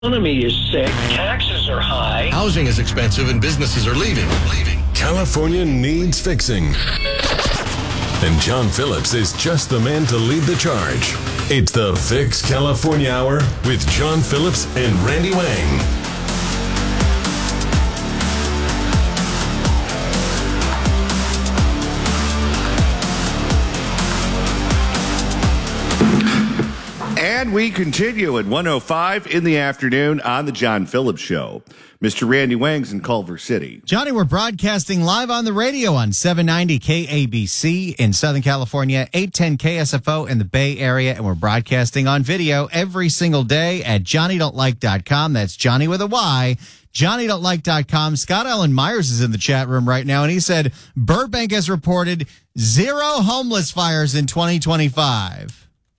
Economy is sick. Taxes are high. Housing is expensive and businesses are leaving. California needs fixing. And John Phillips is just the man to lead the charge. It's the Fix California Hour with John Phillips and Randy Wang. And we continue at 1:05 in the afternoon on the John Phillips Show. Mr. Randy Wang's in Culver City. Johnny, we're broadcasting live on the radio on 790 KABC in Southern California, 810 KSFO in the Bay Area, and we're broadcasting on video every single day at JohnnyDon'tLike.com. That's Johnny with a Y. JohnnyDon'tLike.com. Scott Allen Myers is in the chat room right now, and he said Burbank has reported 0 homeless fires in 2025.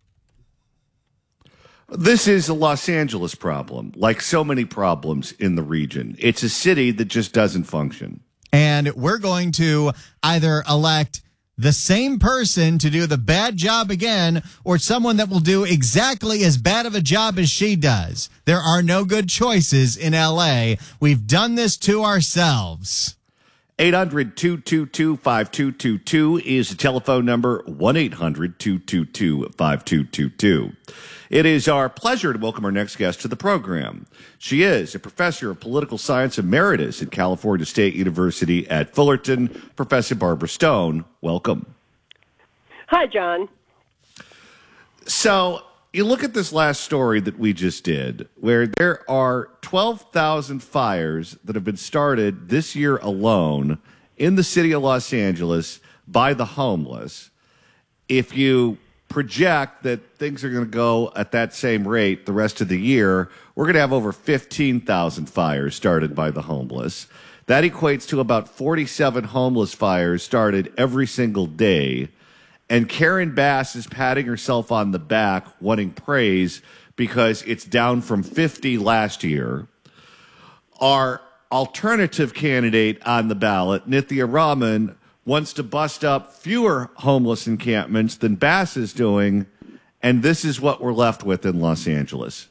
This is a Los Angeles problem, like so many problems in the region. It's a city that just doesn't function. And we're going to either elect the same person to do the bad job again or someone that will do exactly as bad of a job as she does. There are no good choices in L.A. We've done this to ourselves. 800-222-5222 is the telephone number, 1-800-222-5222. It is our pleasure to welcome our next guest to the program. She is a professor of political science emeritus at California State University at Fullerton, Professor Barbara Stone. Welcome. Hi, John. So you look at this last story that we just did, where there are 12,000 fires that have been started this year alone in the city of Los Angeles by the homeless. If you project that things are going to go at that same rate the rest of the year, we're going to have over 15,000 fires started by the homeless. That equates to about 47 homeless fires started every single day. And Karen Bass is patting herself on the back, wanting praise because it's down from 50 last year. Our alternative candidate on the ballot, Nithya Raman, wants to bust up fewer homeless encampments than Bass is doing, and this is what we're left with in Los Angeles.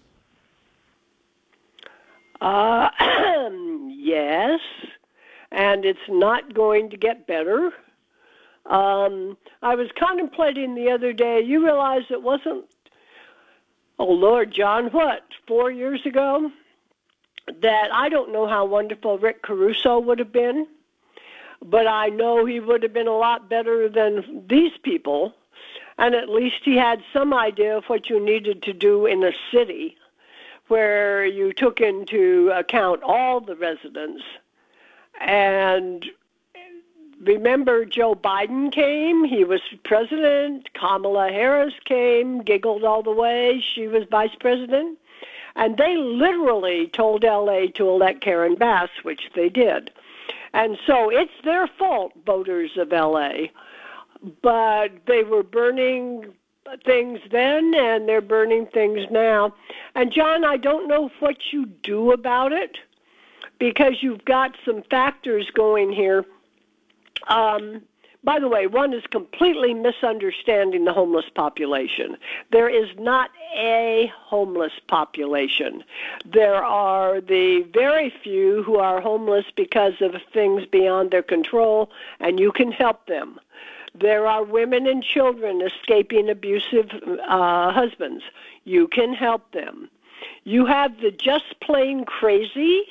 Yes, and it's not going to get better. I was contemplating the other day, you realize it wasn't, oh Lord, John, 4 years ago, that I don't know how wonderful Rick Caruso would have been, but I know he would have been a lot better than these people, and at least he had some idea of what you needed to do in a city where you took into account all the residents. And remember, Joe Biden came, he was president, Kamala Harris came, giggled all the way, she was vice president, and they literally told L.A. to elect Karen Bass, which they did. And so it's their fault, voters of L.A., but they were burning things then, and they're burning things now. And, John, I don't know what you do about it, because you've got some factors going here. By the way, one is completely misunderstanding the homeless population. There is not a homeless population. There are the very few who are homeless because of things beyond their control, and you can help them. There are women and children escaping abusive husbands. You can help them. You have the just plain crazy,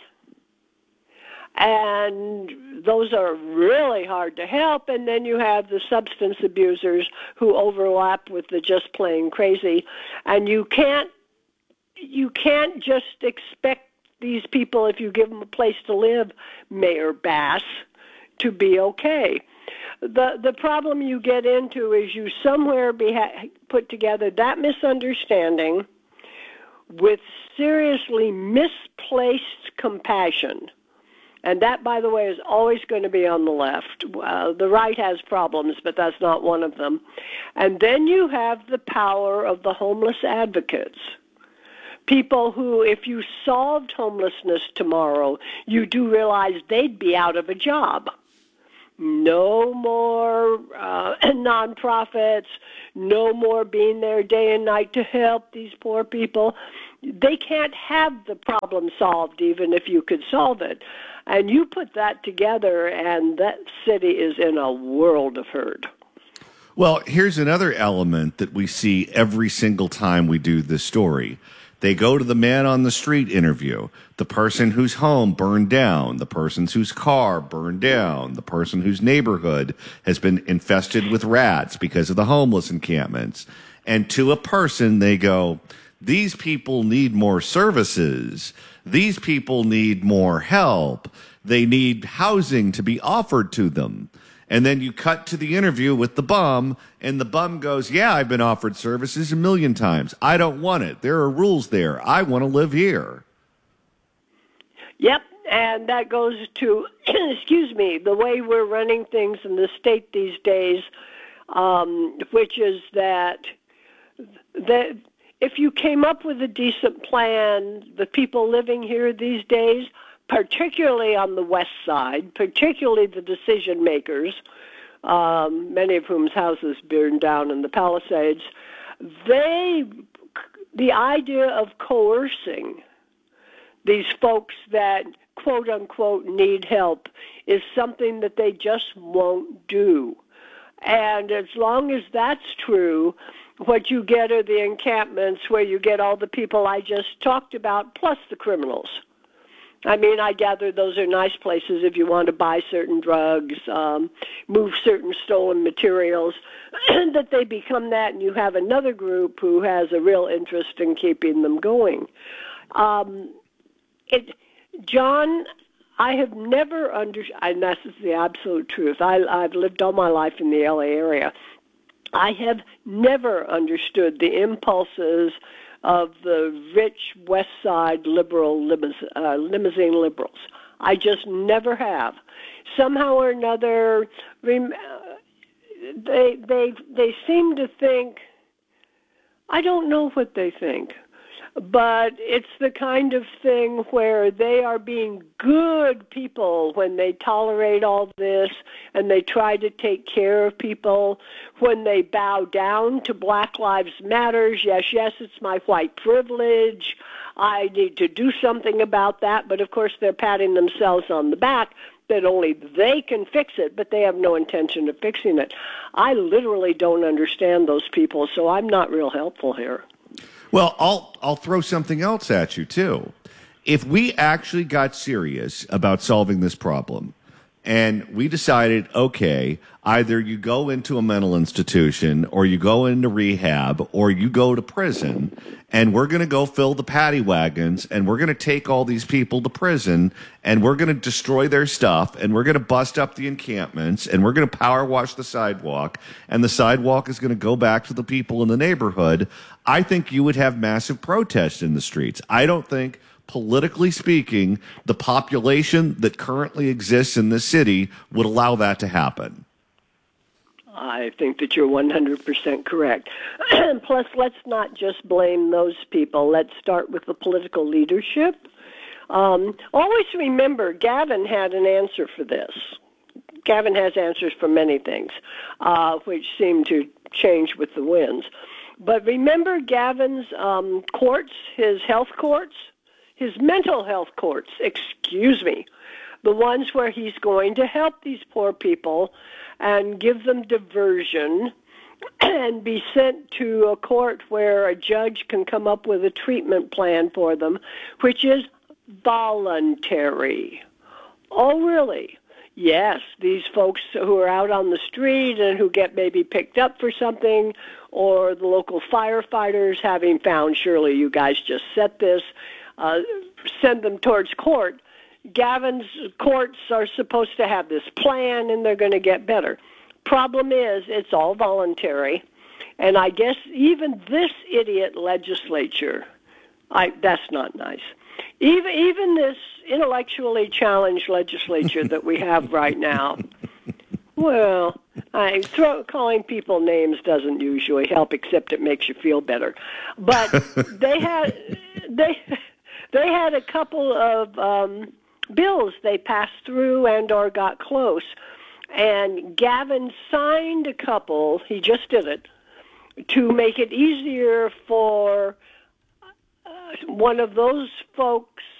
and those are really hard to help. And then you have the substance abusers who overlap with the just plain crazy. And you can't just expect these people, if you give them a place to live, Mayor Bass, to be okay. The problem you get into is you somewhere put together that misunderstanding with seriously misplaced compassion. And that, by the way, is always going to be on the left. The right has problems, but that's not one of them. And then you have the power of the homeless advocates. People who, if you solved homelessness tomorrow, you do realize they'd be out of a job. No more nonprofits, no more being there day and night to help these poor people. they can't have the problem solved even if you could solve it. And you put that together, and that city is in a world of hurt. Well, here's another element that we see every single time we do this story. They go to the man on the street interview, the person whose home burned down, the person whose car burned down, the person whose neighborhood has been infested with rats because of the homeless encampments. And to a person, they go, these people need more services. These people need more help. They need housing to be offered to them. And then you cut to the interview with the bum, and the bum goes, yeah, I've been offered services a million times. I don't want it. There are rules there. I want to live here. Yep, and that goes to, excuse me, the way we're running things in the state these days, which is that if you came up with a decent plan, the people living here these days, particularly on the west side, particularly the decision makers, many of whom's houses burned down in the Palisades, the idea of coercing these folks that, quote unquote, need help is something that they just won't do. And as long as that's true, what you get are the encampments where you get all the people I just talked about, plus the criminals. I mean, I gather those are nice places if you want to buy certain drugs, move certain stolen materials, that they become that, and you have another group who has a real interest in keeping them going. John, I have never understood, and this is the absolute truth, I've lived all my life in the L.A. area. I have never understood the impulses of the rich West Side liberal limousine liberals. I just never have. Somehow or another, they seem to think, I don't know what they think, but it's the kind of thing where they are being good people when they tolerate all this and they try to take care of people, when they bow down to Black Lives Matters. Yes, it's my white privilege. I need to do something about that. But, of course, they're patting themselves on the back that only they can fix it, but they have no intention of fixing it. I literally don't understand those people, so I'm not real helpful here. Well, I'll throw something else at you, too. If we actually got serious about solving this problem and we decided, okay, either you go into a mental institution or you go into rehab or you go to prison, and we're going to go fill the paddy wagons and we're going to take all these people to prison and we're going to destroy their stuff and we're going to bust up the encampments and we're going to power wash the sidewalk and the sidewalk is going to go back to the people in the neighborhood, I think you would have massive protests in the streets. I don't think, politically speaking, the population that currently exists in this city would allow that to happen. I think that you're 100% correct. Plus, let's not just blame those people. Let's start with the political leadership. Always remember, Gavin had an answer for this. Gavin has answers for many things, which seem to change with the winds. But remember Gavin's courts, his health courts, his mental health courts, the ones where he's going to help these poor people and give them diversion and be sent to a court where a judge can come up with a treatment plan for them, which is voluntary. Oh, really? Yes, these folks who are out on the street and who get maybe picked up for something, or the local firefighters having found, surely you guys just set this, send them towards court. Gavin's courts are supposed to have this plan, and they're going to get better. Problem is, it's all voluntary, and I guess even this idiot legislature, that's not nice. Even this intellectually challenged legislature that we have right now, well, calling people names doesn't usually help, except it makes you feel better. But they had a couple of bills they passed through and or got close. And Gavin signed a couple, he just did it, to make it easier for one of those folks